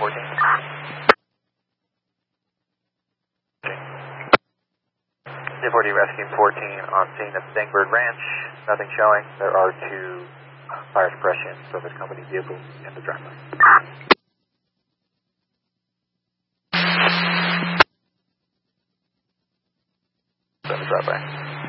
240 Rescue 14 on scene at Stingbird Ranch. Nothing showing. There are two fire suppression service company vehicles in the driveway. In the driveway.